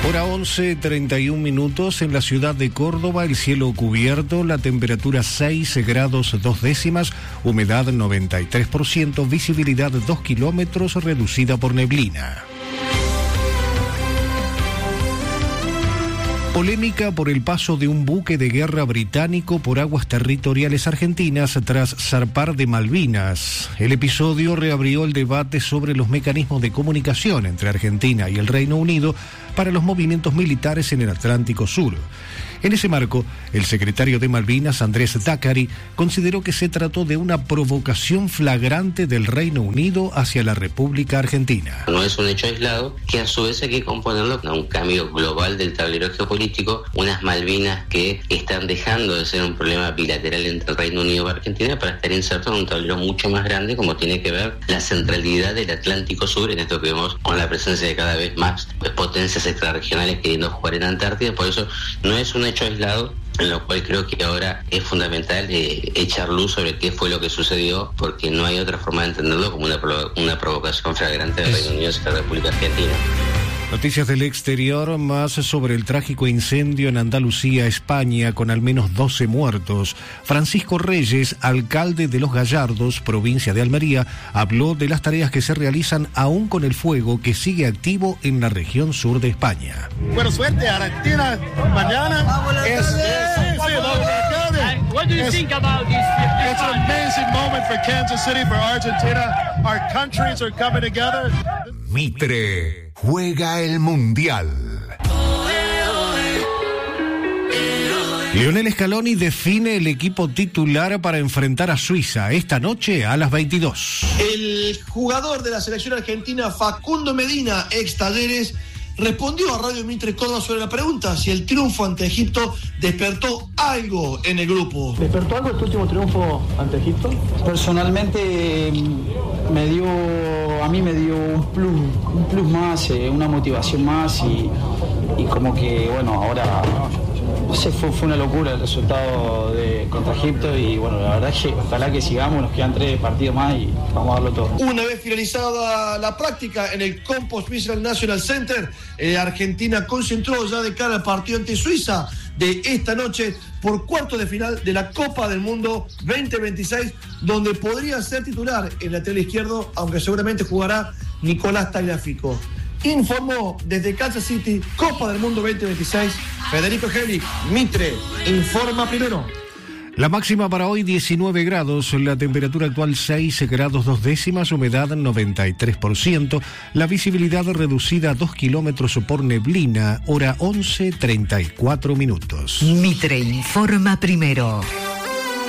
Hora 11:31 minutos en la ciudad de Córdoba, el cielo cubierto, la temperatura 6 grados 2 décimas, humedad 93%, visibilidad 2 kilómetros, reducida por neblina. Polémica por el paso de un buque de guerra británico por aguas territoriales argentinas tras zarpar de Malvinas. El episodio reabrió el debate sobre los mecanismos de comunicación entre Argentina y el Reino Unido para los movimientos militares en el Atlántico Sur. En ese marco, el secretario de Malvinas, Andrés Tácari, consideró que se trató de una provocación flagrante del Reino Unido hacia la República Argentina. No es un hecho aislado, que a su vez hay que componerlo a un cambio global del tablero geopolítico, unas Malvinas que están dejando de ser un problema bilateral entre el Reino Unido y Argentina para estar insertos en un tablero mucho más grande, como tiene que ver la centralidad del Atlántico Sur, en esto que vemos con la presencia de cada vez más potencias extrarregionales queriendo jugar en Antártida. Por eso no es un hecho aislado, en lo cual creo que ahora es fundamental echar luz sobre qué fue lo que sucedió, porque no hay otra forma de entenderlo como una provocación flagrante del Reino Unido hacia la República Argentina. Noticias del exterior, más sobre el trágico incendio en Andalucía, España, con al menos 12 muertos. Francisco Reyes, alcalde de Los Gallardos, provincia de Almería, habló de las tareas que se realizan aún con el fuego que sigue activo en la región sur de España. Bueno, suerte, Argentina, mañana What do you think about this? It's an amazing moment for Kansas City, for Argentina. Our countries are coming together. Mitre juega el Mundial. Lionel Scaloni define el equipo titular para enfrentar a Suiza esta noche a las 22. El jugador de la selección argentina, Facundo Medina, ex Talleres, respondió a Radio Mitre Córdoba sobre la pregunta si el triunfo ante Egipto despertó algo en el grupo. ¿Despertó algo este último triunfo ante Egipto? Personalmente a mí me dio un plus más, una motivación más y como que bueno, ahora no sé, fue una locura el resultado contra Egipto y bueno, la verdad es que ojalá que sigamos, nos quedan 3 partidos más y vamos a darlo todo. Una vez finalizada la práctica en el Compost Visual National Center, Argentina concentró ya de cara al partido ante Suiza de esta noche por cuartos de final de la Copa del Mundo 2026, donde podría ser titular el lateral izquierdo, aunque seguramente jugará Nicolás Tagliafico. Informó desde Kansas City, Copa del Mundo 2026, Federico Henrick. Mitre informa primero. La máxima para hoy 19 grados, la temperatura actual 6 grados 2 décimas, humedad 93%, la visibilidad reducida a 2 kilómetros por neblina, hora 11:34 minutos. Mitre informa primero.